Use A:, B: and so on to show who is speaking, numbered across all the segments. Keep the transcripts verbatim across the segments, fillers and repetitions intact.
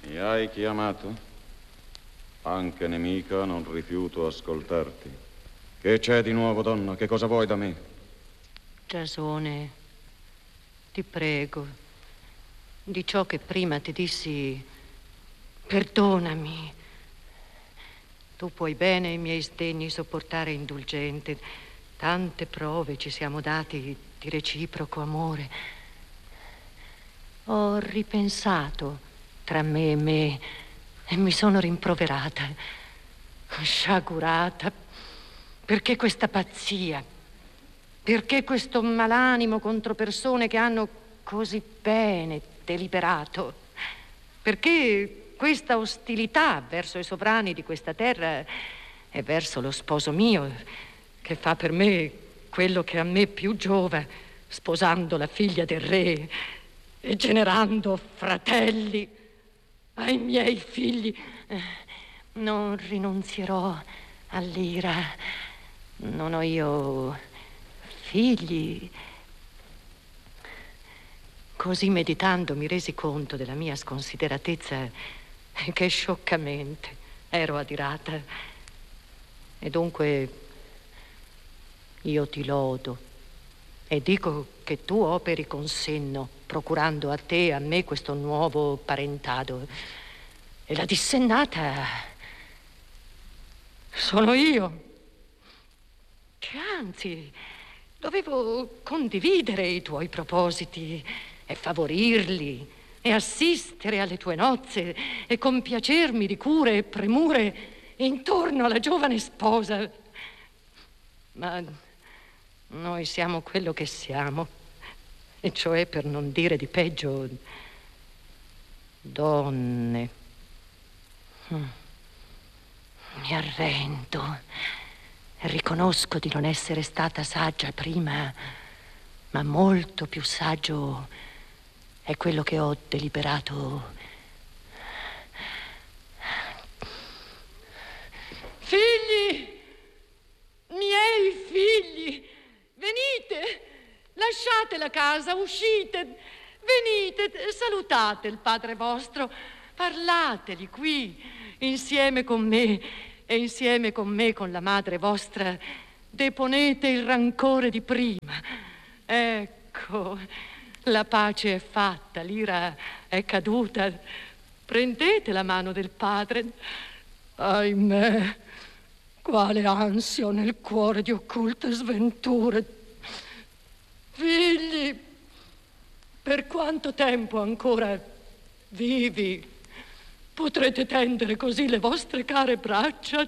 A: Mi hai chiamato? Anche nemica non rifiuto ascoltarti. Che c'è di nuovo, donna? Che cosa vuoi da me?
B: Giasone, ti prego, di ciò che prima ti dissi, perdonami. Tu puoi bene i miei sdegni sopportare indulgente. Tante prove ci siamo dati di reciproco amore. Ho ripensato tra me e me e mi sono rimproverata, sciagurata. Perché questa pazzia? Perché questo malanimo contro persone che hanno così bene deliberato? Perché questa ostilità verso i sovrani di questa terra e verso lo sposo mio, che fa per me quello che a me più giova, sposando la figlia del re e generando fratelli ai miei figli? Non rinunzierò all'ira. Non ho io figli. Così meditando mi resi conto della mia sconsideratezza e che scioccamente ero adirata. E dunque io ti lodo e dico che tu operi con senno, procurando a te e a me questo nuovo parentado. E la dissennata sono io, che anzi dovevo condividere i tuoi propositi e favorirli e assistere alle tue nozze e compiacermi di cure e premure intorno alla giovane sposa. Ma noi siamo quello che siamo, e cioè, per non dire di peggio, donne. Mi arrendo. Riconosco di non essere stata saggia prima, ma molto più saggio è quello che ho deliberato. Figli! Miei figli! Venite! Lasciate la casa, uscite! Venite, salutate il padre vostro, parlateli qui, insieme con me, e insieme con me, con la madre vostra, deponete il rancore di prima. Ecco, la pace è fatta, l'ira è caduta. Prendete la mano del padre. Ahimè, quale ansia nel cuore di occulte sventure. Figli, per quanto tempo ancora vivi potrete tendere così le vostre care braccia?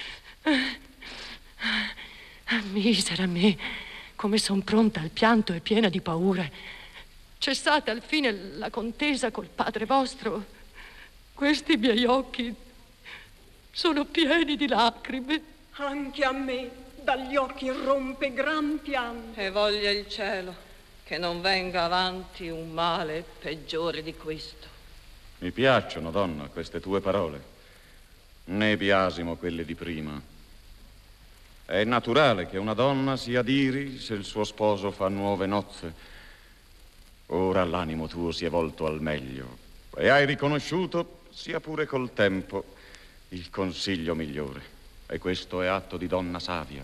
B: Misera me, come son pronta al pianto e piena di paura. Cessate al fine la contesa col padre vostro. Questi miei occhi sono pieni di lacrime.
C: Anche a me dagli occhi rompe gran pianto.
D: E voglia il cielo che non venga avanti un male peggiore di questo.
A: Mi piacciono, donna, queste tue parole. Né biasimo quelle di prima. È naturale che una donna si adiri se il suo sposo fa nuove nozze. Ora l'animo tuo si è volto al meglio e hai riconosciuto, sia pure col tempo, il consiglio migliore. E questo è atto di donna savia.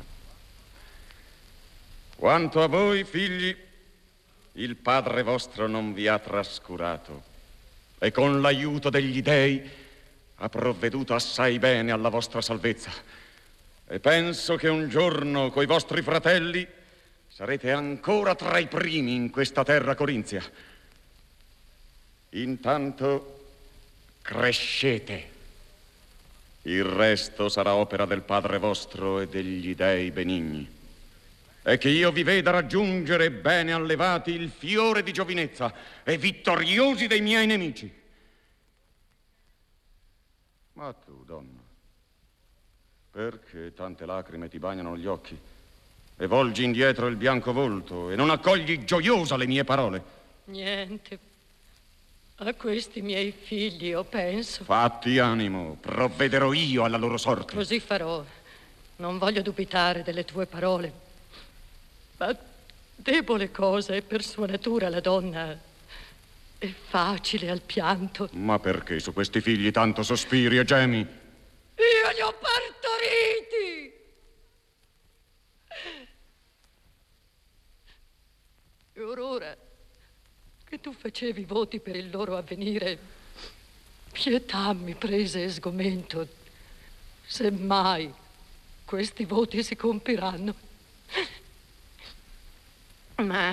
A: Quanto a voi, figli, il padre vostro non vi ha trascurato e con l'aiuto degli dei ha provveduto assai bene alla vostra salvezza. E penso che un giorno coi vostri fratelli sarete ancora tra i primi in questa terra corinzia. Intanto crescete. Il resto sarà opera del Padre vostro e degli dei benigni. E che io vi veda raggiungere bene allevati il fiore di giovinezza e vittoriosi dei miei nemici. Ma tu, donna, perché tante lacrime ti bagnano gli occhi e volgi indietro il bianco volto e non accogli gioiosa le mie parole?
B: Niente. A questi miei figli io penso.
A: Fatti animo, provvederò io alla loro sorte.
B: Così farò. Non voglio dubitare delle tue parole. Ma debole cosa è per sua natura la donna è facile al pianto.
A: Ma perché su questi figli tanto sospiri e gemi?
B: Io li ho partoriti! E ora che tu facevi voti per il loro avvenire, pietà mi prese sgomento. Se mai questi voti si compiranno. Ma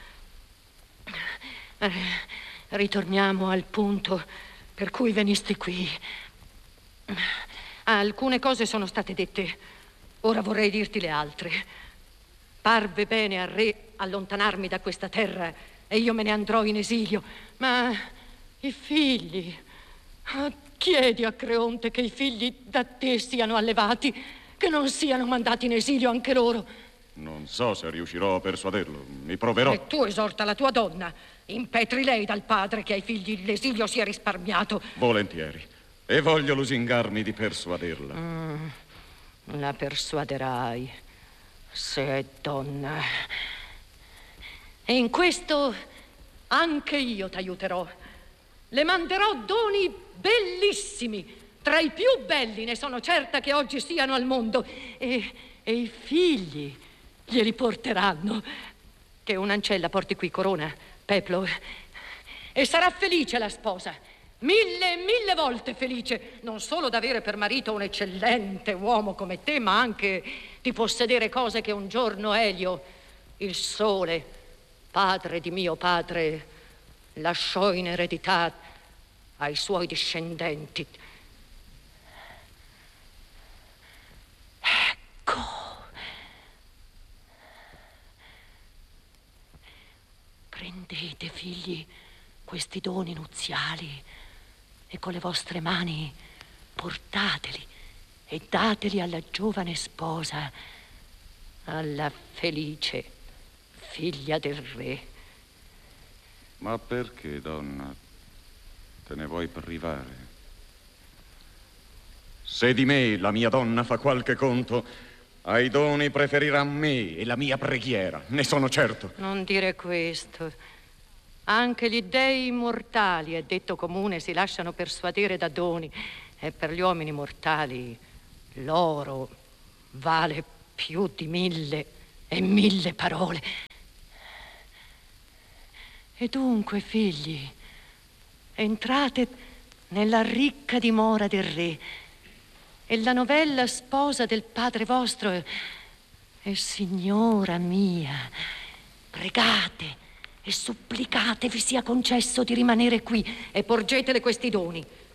B: eh, ritorniamo al punto per cui venisti qui. Alcune cose sono state dette, ora vorrei dirti le altre. Parve bene al re allontanarmi da questa terra e io me ne andrò in esilio, ma i figli... Chiedi a Creonte che i figli da te siano allevati, che non siano mandati in esilio anche loro.
A: Non so se riuscirò a persuaderlo, mi proverò.
B: E tu esorta la tua donna, impetri lei dal padre che ai figli l'esilio sia risparmiato.
A: Volentieri, e voglio lusingarmi di persuaderla.
B: Mm, la persuaderai, se è donna. E in questo anche io t'aiuterò. Le manderò doni bellissimi, tra i più belli ne sono certa che oggi siano al mondo, e, e i figli glieli porteranno. Che un'ancella porti qui corona, peplo, e sarà felice la sposa, mille e mille volte felice, non solo d'avere per marito un eccellente uomo come te, ma anche di possedere cose che un giorno Elio, il sole, padre di mio padre, lasciò in eredità ai suoi discendenti. Ecco. Prendete, figli, questi doni nuziali e con le vostre mani portateli e dateli alla giovane sposa, alla felice figlia del re.
A: Ma perché, donna, te ne vuoi privare? Se di me la mia donna fa qualche conto, ai doni preferirà me e la mia preghiera, ne sono certo.
B: Non dire questo. Anche gli dei immortali, è detto comune, si lasciano persuadere da doni, e per gli uomini mortali l'oro vale più di mille e mille parole. E dunque, figli, entrate nella ricca dimora del re, e la novella sposa del padre vostro è, è signora mia. Pregate e supplicate vi sia concesso di rimanere qui, e porgetele questi doni.